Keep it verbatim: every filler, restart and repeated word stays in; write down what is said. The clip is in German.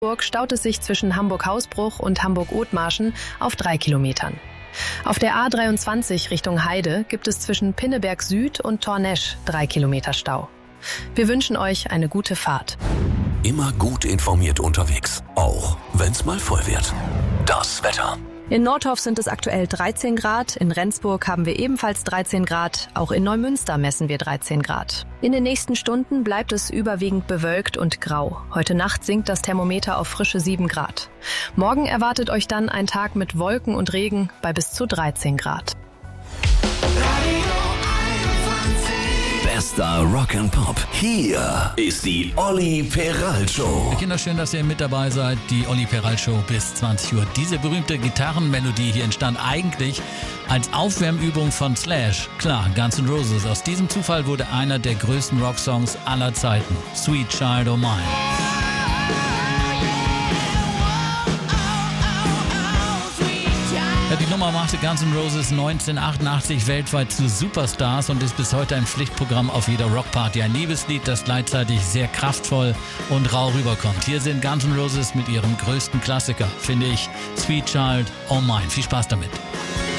Hamburg staut es sich zwischen Hamburg-Hausbruch und Hamburg-Othmarschen auf drei Kilometern. Auf der A dreiundzwanzig Richtung Heide gibt es zwischen Pinneberg Süd und Tornesch drei Kilometer Stau. Wir wünschen euch eine gute Fahrt. Immer gut informiert unterwegs, auch wenn's mal voll wird. Das Wetter. In Nordhoff sind es aktuell dreizehn Grad, in Rendsburg haben wir ebenfalls dreizehn Grad, auch in Neumünster messen wir dreizehn Grad. In den nächsten Stunden bleibt es überwiegend bewölkt und grau. Heute Nacht sinkt das Thermometer auf frische sieben Grad. Morgen erwartet euch dann ein Tag mit Wolken und Regen bei bis zu dreizehn Grad. Bester Rock and Pop. Hier ist die Olli Peral Show. Kinder, schön, dass ihr mit dabei seid. Die Olli Peral Show bis zwanzig Uhr. Diese berühmte Gitarrenmelodie hier entstand eigentlich als Aufwärmübung von Slash. Klar, Guns N' Roses. Aus diesem Zufall wurde einer der größten Rocksongs aller Zeiten. Sweet Child O' Mine. Ja, die Nummer machte Guns N' Roses neunzehnhundertachtundachtzig weltweit zu Superstars und ist bis heute ein Pflichtprogramm auf jeder Rockparty. Ein Liebeslied, das gleichzeitig sehr kraftvoll und rau rüberkommt. Hier sind Guns N' Roses mit ihrem größten Klassiker, finde ich, Sweet Child O' Mine. Viel Spaß damit.